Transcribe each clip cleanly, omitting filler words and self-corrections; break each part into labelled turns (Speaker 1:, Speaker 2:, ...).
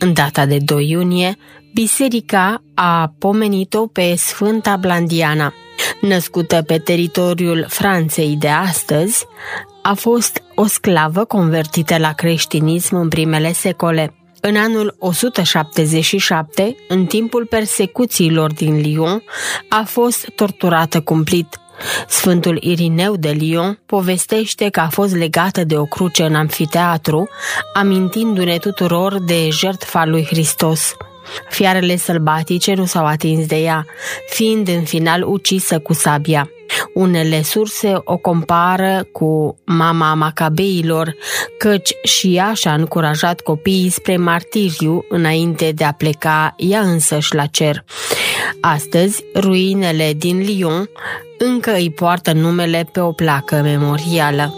Speaker 1: În data de 2 iunie, biserica a pomenit-o pe Sfânta Blandiana. Născută pe teritoriul Franței de astăzi, a fost o sclavă convertită la creștinism în primele secole. În anul 177, în timpul persecuțiilor din Lyon, a fost torturată cumplit. Sfântul Irineu de Lyon povestește că a fost legată de o cruce în amfiteatru, amintindu-ne tuturor de jertfa lui Hristos. Fiarele sălbatice nu s-au atins de ea, fiind în final ucisă cu sabia. Unele surse o compară cu mama macabeilor, căci și ea și-a încurajat copiii spre martiriu înainte de a pleca ea însăși la cer. Astăzi, ruinele din Lyon încă îi poartă numele pe o placă memorială.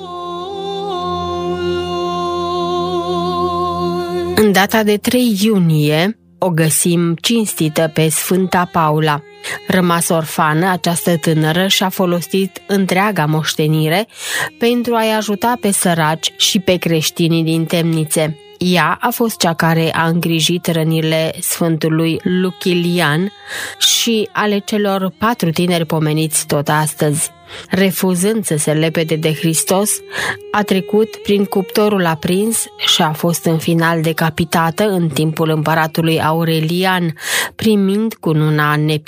Speaker 1: În data de 3 iunie, o găsim cinstită pe Sfânta Paula. Rămas orfană, această tânără și-a folosit întreaga moștenire pentru a-i ajuta pe săraci și pe creștinii din temnițe. Ea a fost cea care a îngrijit rănile Sfântului Luchilian și ale celor 4 tineri pomeniți tot astăzi. Refuzând să se lepede de Hristos, a trecut prin cuptorul aprins și a fost în final decapitată în timpul împăratului Aurelian, primind cununa